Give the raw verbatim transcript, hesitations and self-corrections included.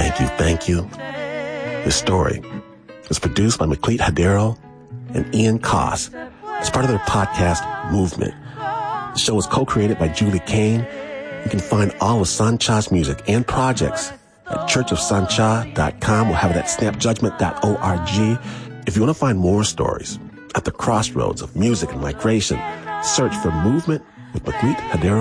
Thank you, thank you. This story is produced by Maklit Hadero and Ian Koss as part of their podcast, Movement. The show is co-created by Julie Kane. You can find all of Sancha's music and projects at church of sancha dot com. We'll have it at snap judgment dot org. If you want to find more stories at the crossroads of music and migration, search for Movement with Maklit Hadero